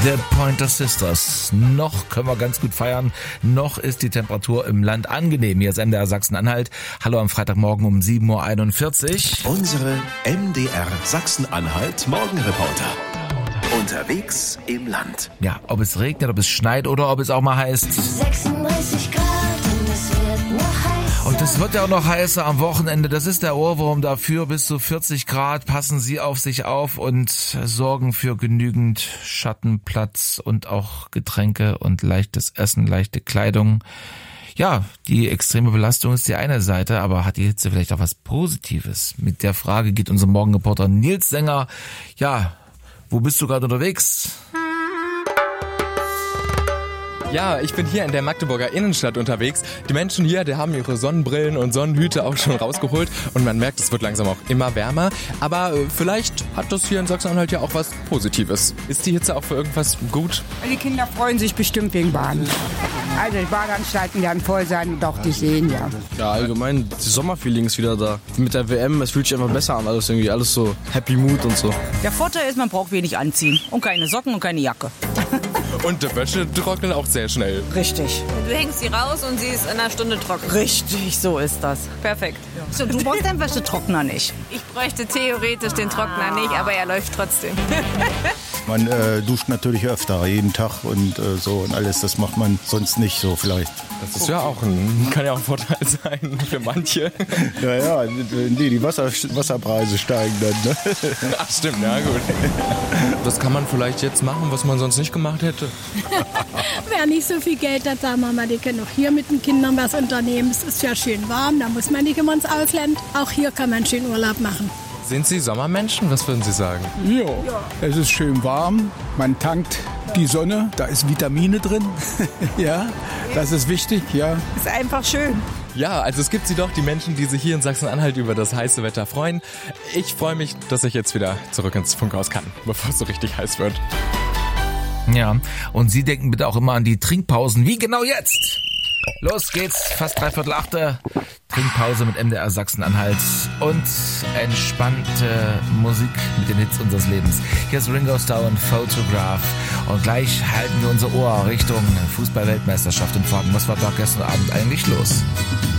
The Pointer Sisters. Noch können wir ganz gut feiern. Noch ist die Temperatur im Land angenehm. Hier ist MDR Sachsen-Anhalt. Hallo am Freitagmorgen um 7.41 Uhr. Unsere MDR Sachsen-Anhalt Morgenreporter. Unterwegs im Land. Ja, ob es regnet, ob es schneit oder ob es auch mal heißt 36 Grad und es wird noch heiß. Und es wird ja auch noch heißer am Wochenende. Das ist der Ohrwurm dafür. Bis zu 40 Grad. Passen Sie auf sich auf und sorgen für genügend Schattenplatz und auch Getränke und leichtes Essen, leichte Kleidung. Ja, die extreme Belastung ist die eine Seite, aber hat die Hitze vielleicht auch was Positives? Mit der Frage geht unser Morgenreporter Nils Sänger. Ja, wo bist du gerade unterwegs? Ja, ich bin hier in der Magdeburger Innenstadt unterwegs. Die Menschen hier, die haben ihre Sonnenbrillen und Sonnenhüte auch schon rausgeholt und man merkt, es wird langsam auch immer wärmer. Aber vielleicht hat das hier in Sachsen-Anhalt ja auch was Positives. Ist die Hitze auch für irgendwas gut? Die Kinder freuen sich bestimmt wegen Baden. Also die Badeanstalten werden voll sein und auch die Seen, ja. Ja, allgemein, das Sommerfeeling ist wieder da. Mit der WM, es fühlt sich einfach besser an, alles irgendwie, alles so Happy Mood und so. Der Vorteil ist, man braucht wenig anziehen und keine Socken und keine Jacke. Und die Wäsche trocknet auch sehr schnell. Richtig. Du hängst sie raus und sie ist in einer Stunde trocken. Richtig, so ist das. Perfekt. So, du brauchst deinen Wäschetrockner nicht. Ich bräuchte theoretisch den Trockner nicht, aber er läuft trotzdem. Man duscht natürlich öfter, jeden Tag und so und alles. Das macht man sonst nicht so vielleicht. Das ist ja auch kann ja auch ein Vorteil sein für manche. Ja, die Wasserpreise steigen dann. Ne? Ach stimmt, ja gut. Was kann man vielleicht jetzt machen, was man sonst nicht gemacht hätte? Wer nicht so viel Geld hat, sagen wir mal, die können auch hier mit den Kindern was unternehmen. Es ist ja schön warm, da muss man nicht immer ins Ausland. Auch hier kann man schön Urlaub machen. Sind Sie Sommermenschen? Was würden Sie sagen? Ja, es ist schön warm, man tankt die Sonne, da ist Vitamine drin. Ja, das ist wichtig, ja. Ist einfach schön. Ja, also es gibt sie doch, die Menschen, die sich hier in Sachsen-Anhalt über das heiße Wetter freuen. Ich freue mich, dass ich jetzt wieder zurück ins Funkhaus kann, bevor es so richtig heiß wird. Ja, und Sie denken bitte auch immer an die Trinkpausen, wie genau jetzt. Los geht's, fast 7:45. Trinkpause mit MDR Sachsen-Anhalt und entspannte Musik mit den Hits unseres Lebens. Hier ist Ringo Starr und Photograph. Und gleich halten wir unser Ohr Richtung Fußball-Weltmeisterschaft und fragen, was war da gestern Abend eigentlich los?